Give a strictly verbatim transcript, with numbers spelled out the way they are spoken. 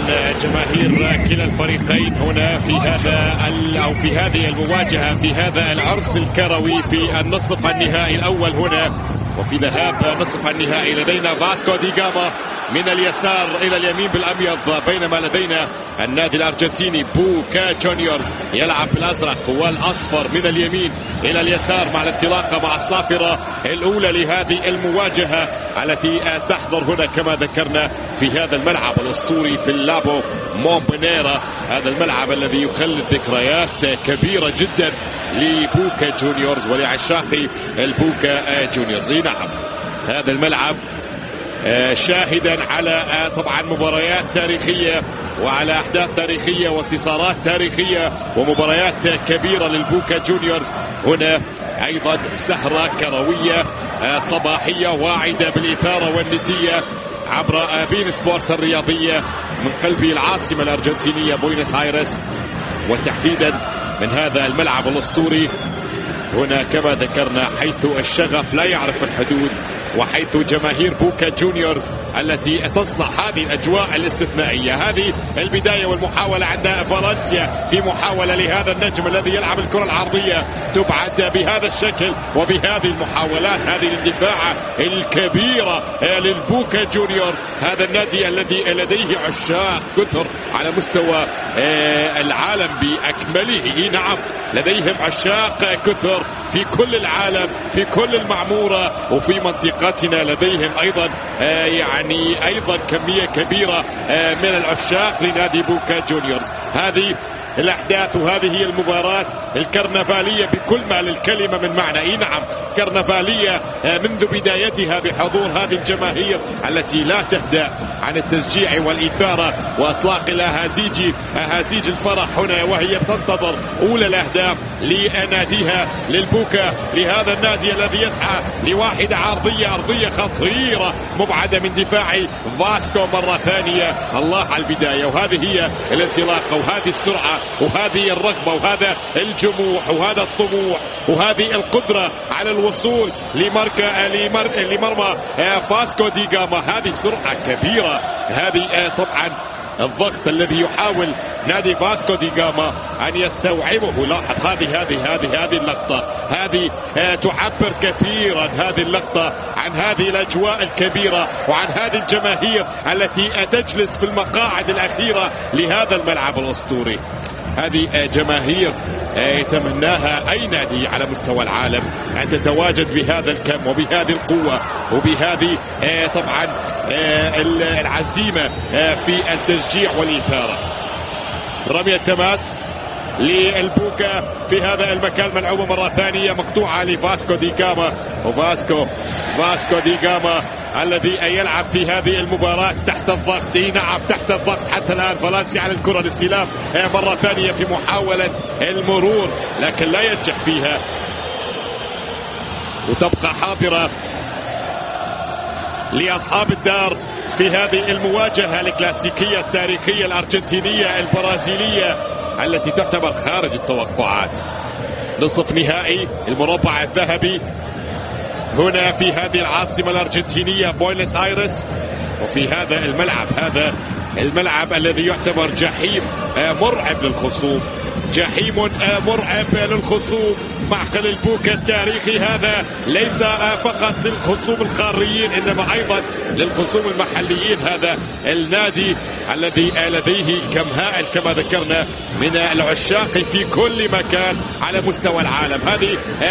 جماهير كلا الفريقين هنا في هذا أو في هذه المواجهة في هذا العرس الكروي في النصف النهائي الأول هنا. وفي ذهاب نصف النهائي لدينا فاسكو دي جاما من اليسار إلى اليمين بالأبيض، بينما لدينا النادي الأرجنتيني بوكا جونيورز يلعب بالأزرق والأصفر من اليمين إلى اليسار، مع الانطلاقة مع الصافرة الأولى لهذه المواجهة التي تحضر هنا كما ذكرنا في هذا الملعب الأسطوري في اللابو مومبنيرا، هذا الملعب الذي يخلد ذكريات كبيرة جدا لبوكا جونيورز ولعشاق البوكا جونيورز. نعم، هذا الملعب شاهدا على طبعا مباريات تاريخية وعلى أحداث تاريخية وانتصارات تاريخية ومباريات كبيرة للبوكا جونيورز. هنا أيضا سهرة كروية صباحية واعدة بالإثارة والندية عبر بين سبورتس الرياضية من قلب العاصمة الأرجنتينية بوينس آيرس، وتحديدا من هذا الملعب الأسطوري هنا كما ذكرنا، حيث الشغف لا يعرف الحدود، وحيث جماهير بوكا جونيورز التي تصنع هذه الأجواء الاستثنائية. هذه البداية والمحاولة عند فالنسيا في محاولة لهذا النجم الذي يلعب الكرة العرضية تبعد بهذا الشكل وبهذه المحاولات، هذه الاندفاع الكبيرة للبوكا جونيورز، هذا النادي الذي لديه عشاق كثر على مستوى العالم بأكمله. نعم، لديهم عشاق كثر في كل العالم، في كل المعمورة وفي منطقتنا لديهم أيضا آه يعني أيضا كمية كبيرة آه من العشاق لنادي بوكا جونيورز. هذه الأحداث وهذه هي المباراة الكرنفالية بكل ما للكلمة من معنى. إيه نعم، كرنفالية منذ بدايتها بحضور هذه الجماهير التي لا تهدأ عن التشجيع والإثارة وإطلاق الأهازيج أهازيج الفرح هنا، وهي تنتظر أولى الأهداف لناديها للبوكا، لهذا النادي الذي يسعى لواحدة عرضية أرضية خطيرة مبعدة من دفاع فاسكو مرة ثانية. الله على البداية، وهذه هي الانطلاقة وهذه السرعة وهذه الرغبة وهذا الجموح وهذا الطموح وهذه القدرة على الوصول لمركة لمر لمرمى فاسكو دي جاما. هذه سرعة كبيرة، هذه طبعا الضغط الذي يحاول نادي فاسكو دي جاما أن يستوعبه. لاحظ هذه هذه هذه هذه اللقطة، هذه تعبر كثيرا هذه اللقطة عن هذه الأجواء الكبيرة وعن هذه الجماهير التي تجلس في المقاعد الأخيرة لهذا الملعب الأسطوري. هذه جماهير يتمناها أي نادي على مستوى العالم أن تتواجد بهذا الكم وبهذه القوة وبهذه طبعا العزيمة في التشجيع والإثارة. رمية تماس للبوكا في هذا المكان، ملعوبة مرة ثانية مقطوعة لفاسكو دي جاما، وفاسكو فاسكو دي جاما الذي يلعب في هذه المباراة تحت الضغط. نعم، تحت الضغط حتى الآن. فالنسيا على الكرة، الاستلام مرة ثانية في محاولة المرور لكن لا ينجح فيها، وتبقى حاضرة لأصحاب الدار في هذه المواجهة الكلاسيكية التاريخية الأرجنتينية البرازيلية التي تعتبر خارج التوقعات. نصف نهائي المربع الذهبي هنا في هذه العاصمة الأرجنتينية بوينس آيرس، وفي هذا الملعب، هذا الملعب الذي يعتبر جحيم مرعب للخصوم، جحيم مرعب للخصوم. معقل البوكا التاريخي هذا ليس فقط للخصوم القاريين إنما أيضا للخصوم المحليين. هذا النادي الذي لديه كم هائل كما ذكرنا من العشاق في كل مكان على مستوى العالم. هذه